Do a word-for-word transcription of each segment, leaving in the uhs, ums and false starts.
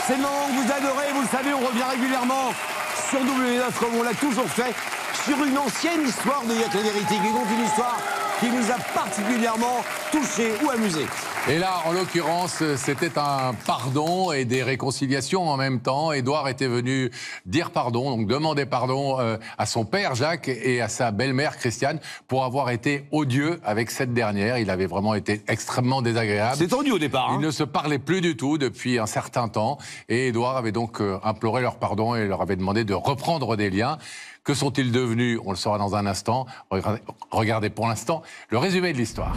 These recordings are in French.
C'est le moment que vous adorez, vous le savez, on revient régulièrement sur W neuf comme on l'a toujours fait, sur une ancienne histoire de Yacht La Vérité, qui compte une histoire qui nous a particulièrement touchés ou amusés. Et là, en l'occurrence, c'était un pardon et des réconciliations en même temps. Édouard était venu dire pardon, donc demander pardon euh, à son père Jacques et à sa belle-mère Christiane pour avoir été odieux avec cette dernière. Il avait vraiment été extrêmement désagréable. C'est tendu au départ. Hein. Ils ne se parlaient plus du tout depuis un certain temps. Et Édouard avait donc euh, imploré leur pardon et leur avait demandé de reprendre des liens. Que sont-ils devenus? On le saura dans un instant. Regardez, regardez pour l'instant le résumé de l'histoire.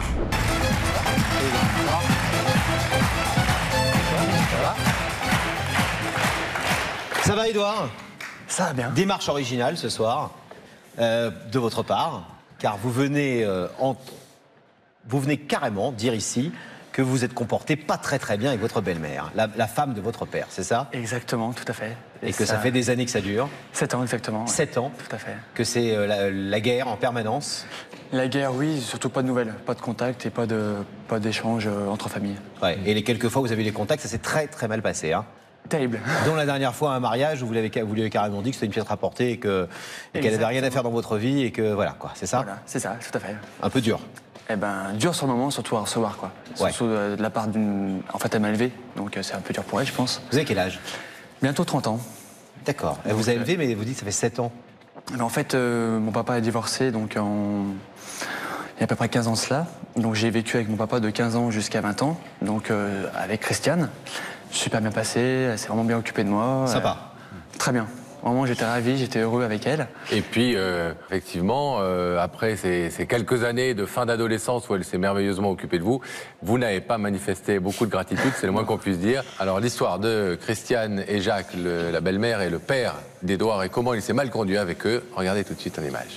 Ça va, Édouard? Ça va bien. Démarche originale ce soir, euh, de votre part, car vous venez, euh, en... vous venez carrément dire ici que vous êtes comporté pas très très bien avec votre belle-mère, la, la femme de votre père, c'est ça? Exactement, tout à fait. Et, Et que ça... ça fait des années que ça dure? Sept ans, exactement. Sept ans? Tout à fait. Que c'est euh, la, la guerre en permanence? La guerre, oui, surtout pas de nouvelles, pas de contact et pas de pas d'échange euh, entre familles. Ouais. Et les quelques fois où vous avez eu les contacts, ça s'est très très mal passé, hein? Terrible. Dont la dernière fois, un mariage où vous, l'avez, vous lui avez carrément dit que c'était une pièce rapportée et que, et qu'elle n'avait rien à faire dans votre vie et que voilà, quoi, c'est ça? Voilà, c'est ça, tout à fait. Un peu dur. Eh ben, dur sur le moment, surtout à recevoir, quoi. Ouais. Surtout euh, de la part d'une... En fait, elle m'a élevé, donc euh, c'est un peu dur pour elle, je pense. Vous avez quel âge? Bientôt trente ans. D'accord. Elle vous a élevé, mais vous dites que ça fait sept ans. Ben, en fait, euh, mon papa est divorcé, donc en... il y a à peu près quinze ans de cela. Donc j'ai vécu avec mon papa de quinze ans jusqu'à vingt ans, donc euh, avec Christiane. Super bien passé, elle s'est vraiment bien occupée de moi. Sympa. Euh, très bien. Vraiment, j'étais ravi, j'étais heureux avec elle. Et puis, euh, effectivement, euh, après ces, ces quelques années de fin d'adolescence où elle s'est merveilleusement occupée de vous, vous n'avez pas manifesté beaucoup de gratitude, c'est le moins qu'on puisse dire. Alors, l'histoire de Christiane et Jacques, le, la belle-mère et le père d'Édouard, et comment il s'est mal conduit avec eux, regardez tout de suite en image.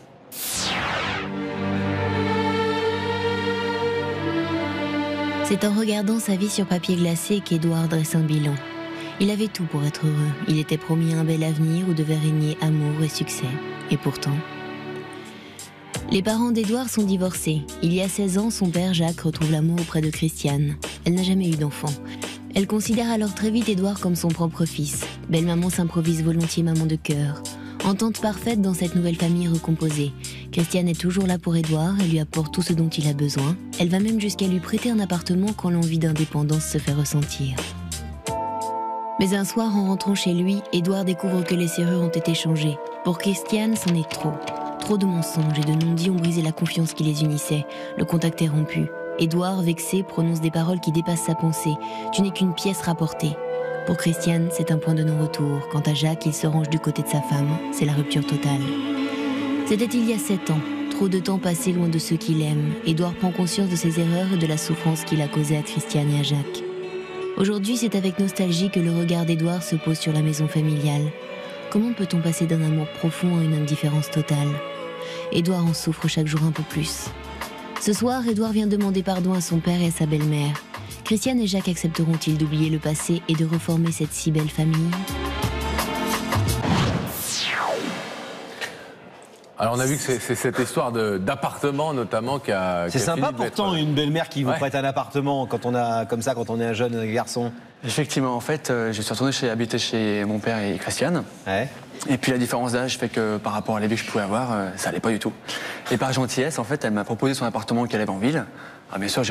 C'est en regardant sa vie sur papier glacé qu'Édouard dresse un bilan. Il avait tout pour être heureux. Il était promis un bel avenir où devait régner amour et succès. Et pourtant... Les parents d'Édouard sont divorcés. Il y a seize ans, son père Jacques retrouve l'amour auprès de Christiane. Elle n'a jamais eu d'enfant. Elle considère alors très vite Édouard comme son propre fils. Belle-maman s'improvise volontiers maman de cœur. Entente parfaite dans cette nouvelle famille recomposée. Christiane est toujours là pour Édouard, elle lui apporte tout ce dont il a besoin. Elle va même jusqu'à lui prêter un appartement quand l'envie d'indépendance se fait ressentir. Mais un soir, en rentrant chez lui, Édouard découvre que les serrures ont été changées. Pour Christiane, c'en est trop. Trop de mensonges et de non-dits ont brisé la confiance qui les unissait. Le contact est rompu. Édouard, vexé, prononce des paroles qui dépassent sa pensée. « Tu n'es qu'une pièce rapportée ». Pour Christiane, c'est un point de non-retour. Quant à Jacques, il se range du côté de sa femme. C'est la rupture totale. C'était il y a sept ans. Trop de temps passé loin de ceux qu'il aime. Édouard prend conscience de ses erreurs et de la souffrance qu'il a causée à Christiane et à Jacques. Aujourd'hui, c'est avec nostalgie que le regard d'Édouard se pose sur la maison familiale. Comment peut-on passer d'un amour profond à une indifférence totale? Édouard en souffre chaque jour un peu plus. Ce soir, Édouard vient demander pardon à son père et à sa belle-mère. Christiane et Jacques accepteront-ils d'oublier le passé et de reformer cette si belle famille? Alors on a vu que c'est cette histoire d'appartement notamment qui a... C'est sympa pourtant une belle-mère qui vous ouais. prête un appartement quand on a comme ça quand on est un jeune garçon. Effectivement, en fait, euh, je suis retourné chez, habiter chez mon père et Christiane. Ouais. Et puis la différence d'âge fait que par rapport à la vie que je pouvais avoir, euh, ça allait pas du tout. Et par gentillesse, en fait, elle m'a proposé son appartement qu'elle avait en ville. Ah, bien sûr, j'ai